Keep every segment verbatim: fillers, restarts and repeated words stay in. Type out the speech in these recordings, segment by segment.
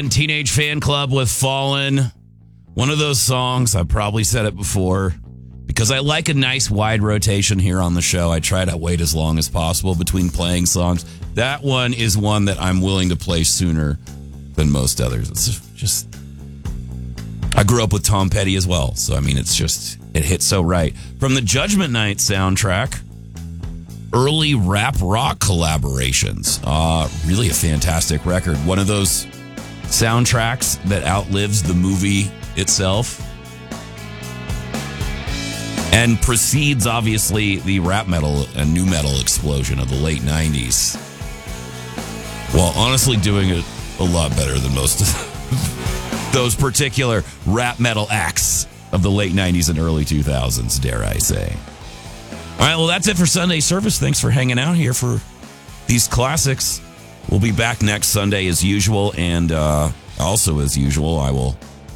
Teenage Fan Club with Fallen. One of those songs, I've probably said it before, because I like a nice wide rotation here on the show. I try to wait as long as possible between playing songs. That one is one that I'm willing to play sooner than most others. It's just, I grew up with Tom Petty as well. So, I mean, it's just, it hits so right. From the Judgment Night soundtrack, early rap rock collaborations. Uh, really a fantastic record. One of those soundtracks that outlives the movie itself and precedes, obviously, the rap metal and new metal explosion of the late nineties, while honestly doing it a lot better than most of those particular rap metal acts of the late nineties and early two thousands, dare I say. All right, well, that's it for Sunday service. Thanks for hanging out here for these classics. We'll be back next Sunday as usual, and uh, also as usual, I will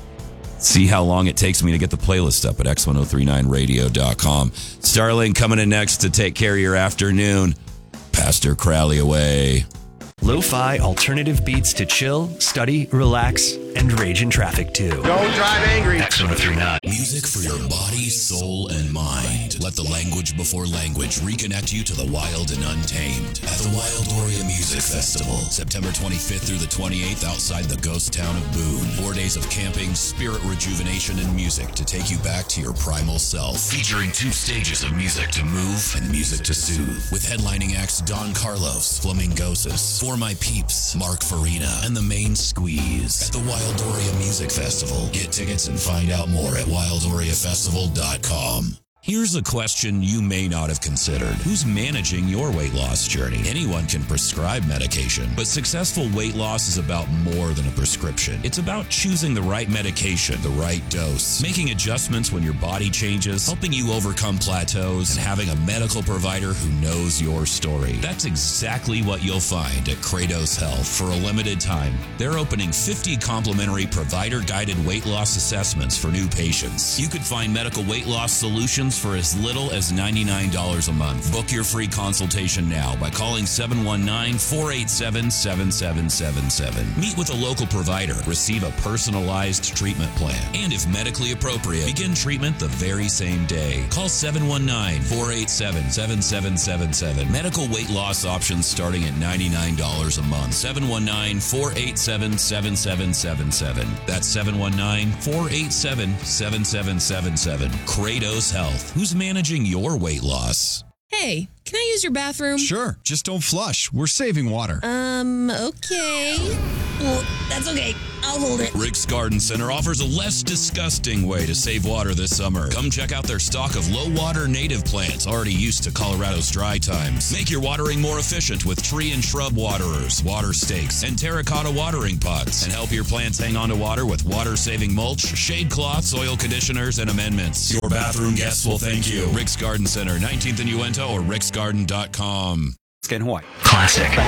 see how long it takes me to get the playlist up at x ten thirty-nine radio dot com. Starling coming in next to take care of your afternoon. Pastor Crowley away. Lo-fi alternative beats to chill, study, relax, and rage in traffic too. Don't drive angry. X ten thirty-nine. Music for your body, soul, and mind. Let the language before language reconnect you to the wild and untamed at the Wildoria Music Festival, September twenty-fifth through the twenty-eighth outside the ghost town of Boone. Four days of camping, spirit rejuvenation, and music to take you back to your primal self. Featuring two stages of music to move and music to soothe. With headlining acts Don Carlos, Flamingosis, For My Peeps, Mark Farina, and the Main Squeeze. At the Wildoria Music Festival. Get tickets and find out more at wildoria festival dot com. Here's a question you may not have considered. Who's managing your weight loss journey? Anyone can prescribe medication, but successful weight loss is about more than a prescription. It's about choosing the right medication, the right dose, making adjustments when your body changes, helping you overcome plateaus, and having a medical provider who knows your story. That's exactly what you'll find at Kratos Health. For a limited time, they're opening fifty complimentary provider-guided weight loss assessments for new patients. You could find medical weight loss solutions for as little as ninety-nine dollars a month. Book your free consultation now by calling seven one nine, four eight seven, seven seven seven seven. Meet with a local provider, receive a personalized treatment plan, and if medically appropriate, begin treatment the very same day. Call seven one nine, four eight seven, seven seven seven seven. Medical weight loss options starting at ninety-nine dollars a month. seven one nine, four eight seven, seven seven seven seven. That's seven one nine, four eight seven, seven seven seven seven. Kratos Health. Who's managing your weight loss? Hey, can I use your bathroom? Sure, just don't flush. We're saving water. Um, okay. Well, that's okay. I'll hold it. Rick's Garden Center offers a less disgusting way to save water this summer. Come check out their stock of low-water native plants already used to Colorado's dry times. Make your watering more efficient with tree and shrub waterers, water stakes, and terracotta watering pots. And help your plants hang on to water with water-saving mulch, shade cloths, oil conditioners, and amendments. Your bathroom guests will thank you. Rick's Garden Center, nineteenth and Uinta, or ricks garden dot com. Skin Hawaii. Classic.